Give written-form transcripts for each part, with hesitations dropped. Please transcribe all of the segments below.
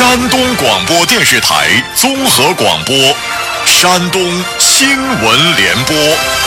山东广播电视台综合广播，山东新闻联播。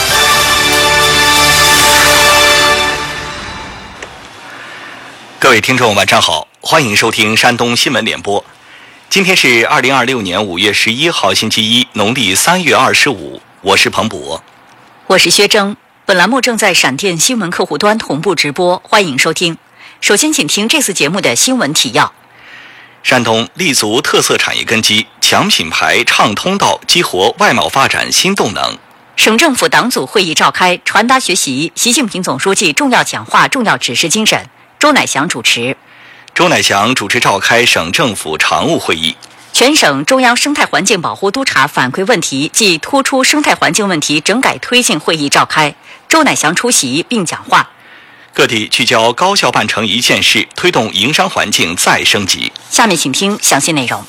各位听众晚上好，欢迎收听山东新闻联播。今天是2026年5月11号星期一，农历3月25，我是彭博， 我是薛征。本栏目正在闪电新闻客户端同步直播，欢迎收听。首先请听这次节目的新闻提要。 山东立足特色产业根基，强品牌畅通道，激活外贸发展新动能。 省政府党组会议召开，传达学习习近平总书记重要讲话、重要指示精神。周乃祥主持。 周乃祥主持召开省政府常务会议。 全省中央生态环境保护督察反馈问题暨突出生态环境问题整改推进会议召开，周乃祥出席并讲话。 各地聚焦高效办成一件事，推动营商环境再升级。 下面请听详细内容。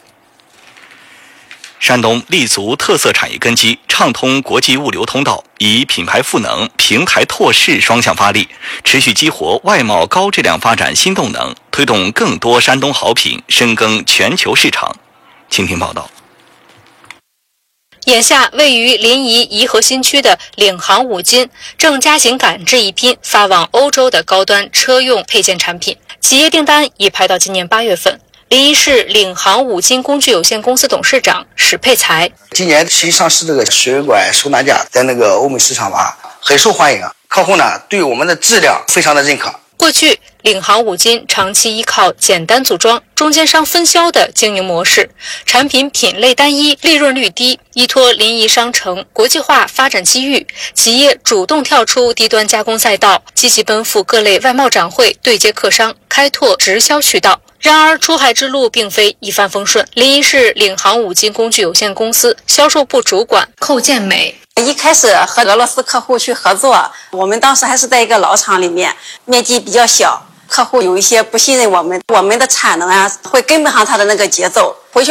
山东立足特色产业根基，畅通国际物流通道，以品牌赋能、平台拓市双向发力，持续激活外贸高质量发展新动能，推动更多山东好品深耕全球市场。请听报道。 眼下，位于临沂颐和新区的领航五金正加紧赶制一批发往欧洲的高端车用配件产品，企业订单已排到今年8月份。临沂市领航五金工具有限公司董事长史佩才： 今年新上市这个水管收纳架在那个欧美市场吧很受欢迎啊，客户呢对我们的质量非常的认可。 过去，领航五金长期依靠简单组装、中间商分销的经营模式，产品品类单一，利润率低。依托临沂商城国际化发展机遇，企业主动跳出低端加工赛道，积极奔赴各类外贸展会，对接客商，开拓直销渠道。然而，出海之路并非一帆风顺。临沂市领航五金工具有限公司销售部主管寇建美： 一开始和俄罗斯客户去合作，我们当时还是在一个老厂里面，面积比较小，客户有一些不信任我们的产能啊，会跟不上他的那个节奏。回去